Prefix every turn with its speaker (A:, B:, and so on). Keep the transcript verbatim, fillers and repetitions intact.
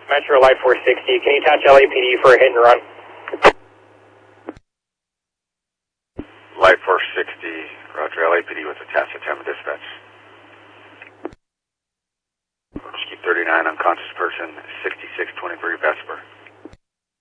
A: Metro Light four sixty, can you attach L A P D for a hit and run?
B: Light four sixty, roger, L A P D with attached to Tama dispatch. Rescue thirty-nine, unconscious person, sixty-six twenty-three Vesper.